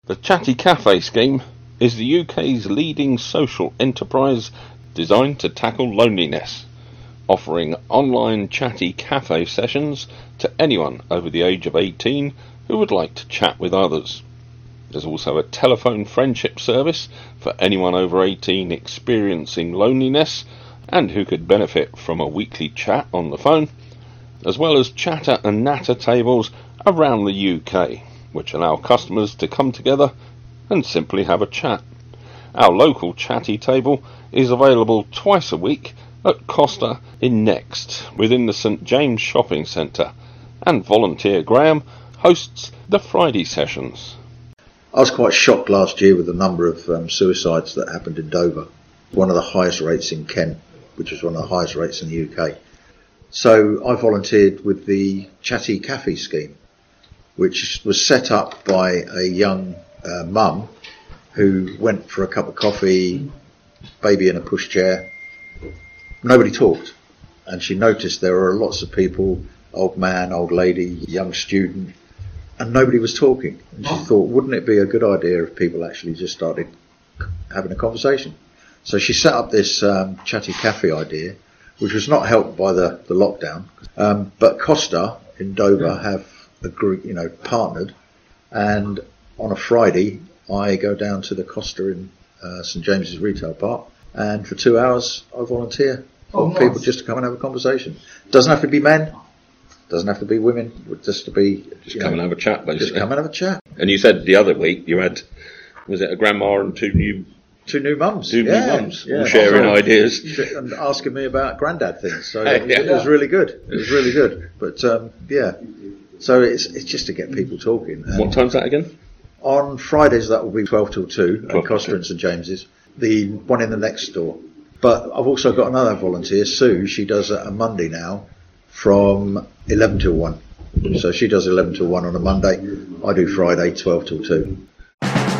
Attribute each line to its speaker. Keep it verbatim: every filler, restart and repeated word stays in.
Speaker 1: The Chatty Cafe scheme is the U K's leading social enterprise designed to tackle loneliness, offering online chatty cafe sessions to anyone over the age of eighteen who would like to chat with others. There's also a telephone friendship service for anyone over eighteen experiencing loneliness and who could benefit from a weekly chat on the phone, as well as chatter and natter tables around the U K, which allow customers to come together and simply have a chat. Our local chatty table is available twice a week at Costa in Next, within the St James Shopping Centre, and Volunteer Graham hosts the Friday sessions.
Speaker 2: I was quite shocked last year with the number of um, suicides that happened in Dover, one of the highest rates in Kent, which was one of the highest rates in the U K. So I volunteered with the Chatty Cafe scheme, which was set up by a young uh, mum who went for a cup of coffee, baby in a pushchair. Nobody talked, and she noticed there were lots of people, old man, old lady, young student, and nobody was talking. And she oh. thought, wouldn't it be a good idea if people actually just started having a conversation? So she set up this um, Chatty Cafe idea, which was not helped by the, the lockdown. Um, but Costa in Dover yeah. have a group, you know, partnered, and on a Friday I go down to the Costa in uh, St James's Retail Park, and for two hours I volunteer for oh, nice. people just to come and have a conversation. Doesn't have to be men, doesn't have to be women, just to be
Speaker 1: just come know, and have a chat, basically.
Speaker 2: Just come and have a chat.
Speaker 1: And you said the other week you had, was it a grandma and two new
Speaker 2: Two new mums,
Speaker 1: two
Speaker 2: yeah,
Speaker 1: new mums,
Speaker 2: yeah.
Speaker 1: sharing
Speaker 2: also,
Speaker 1: ideas
Speaker 2: and asking me about granddad things. So
Speaker 1: yeah.
Speaker 2: it was really good. It was really good. But um, yeah, so it's it's just to get people talking. And
Speaker 1: what time's that again?
Speaker 2: On Fridays that will be twelve till two at Costa
Speaker 1: two.
Speaker 2: and St James's. The one in the next door. But I've also got another volunteer, Sue. She does it a Monday now from eleven till one. So she does eleven till one on a Monday. I do Friday twelve till two.